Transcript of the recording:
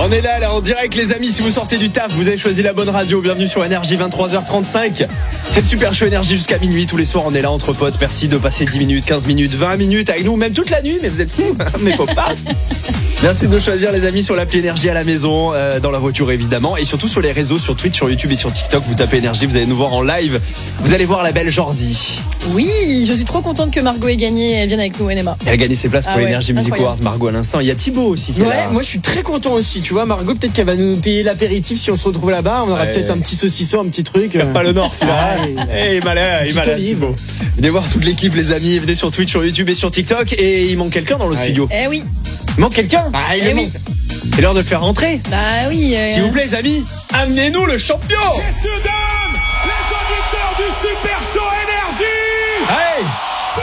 On est là en direct les amis, si vous sortez du taf, vous avez choisi la bonne radio, bienvenue sur Énergie, 23h35. C'est le super show Énergie jusqu'à minuit, tous les soirs on est là entre potes, merci de passer 10 minutes, 15 minutes, 20 minutes avec nous, même toute la nuit, mais vous êtes fous, mais faut pas. Merci de nous choisir les amis sur l'appli Énergie à la maison, dans la voiture évidemment, et surtout sur les réseaux, sur Twitch, sur YouTube et sur TikTok, vous tapez Énergie, vous allez nous voir en live, vous allez voir la belle Jordi. Oui, je suis trop contente que Margot ait gagné, elle vienne avec nous, NMA. Elle a gagné ses places pour Énergie Music incroyable. Awards, Margot à l'instant, il y a Thibaut aussi qui est là. Moi je suis très content aussi, tu vois Margot, peut-être qu'elle va nous payer l'apéritif si on se retrouve là-bas, on aura peut-être un petit saucisson, un petit truc. Pas le Nord, c'est là. Il est malin, Thibaut. Venez voir toute l'équipe les amis, venez sur Twitch, sur YouTube et sur TikTok, et il manque quelqu'un dans le studio. Eh oui. Il manque quelqu'un. Oui. C'est l'heure de le faire rentrer. Bah oui. S'il vous plaît les amis, amenez-nous le champion.